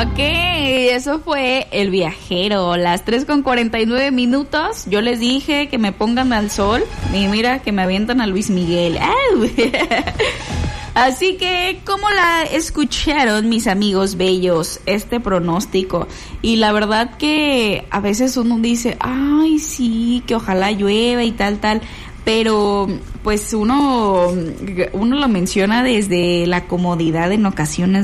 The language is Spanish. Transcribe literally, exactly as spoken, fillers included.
Ok, eso fue El Viajero, las tres con cuarenta y nueve minutos. Yo les dije que me pongan al sol y mira que me avientan a Luis Miguel. Así que, ¿cómo la escucharon mis amigos bellos este pronóstico? Y la verdad que a veces uno dice, ay sí, que ojalá llueva y tal, tal, pero pues uno, uno lo menciona desde la comodidad en ocasiones.